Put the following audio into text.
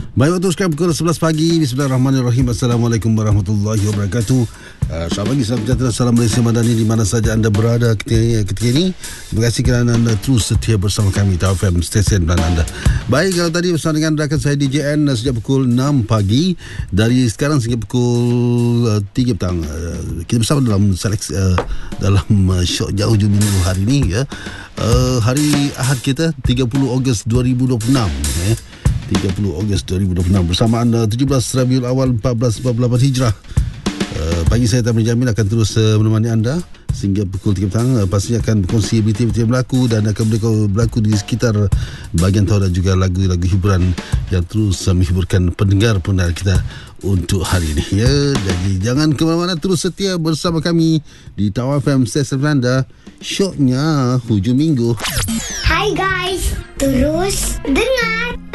Baik, waktu sekarang pukul 11 pagi. Bismillahirrahmanirrahim. Assalamualaikum warahmatullahi wabarakatuh. Selamat pagi, salam sejahtera, salam Malaysia Madani di mana saja anda berada ketika ini. Terima kasih kerana anda terus setia bersama kami Tau FM, stesen dan anda. Baik, kalau tadi bersama dengan rakan saya DJN sejak pukul 6 pagi. Dari sekarang sehingga pukul 3 petang. Kita bersama dalam dalam syok jauh hujung minggu hari ini ya. Hari Ahad kita 30 Ogos 2026 ya. 30 Ogos 2026 bersama anda 17 Rabiul Awal 1448 Hijrah. Pagi saya Tamrin Jamil akan terus menemani anda sehingga pukul 3 petang. Pastinya akan berkongsi berita-berita yang berlaku dan akan berlaku di sekitar bahagian Tau dan juga lagu-lagu hiburan yang terus menghiburkan pendengar-pendengar kita untuk hari ini ya. Jadi jangan ke mana-mana, terus setia bersama kami di Tau FM stesen anda, syoknya hujung minggu. Hai guys, terus dengar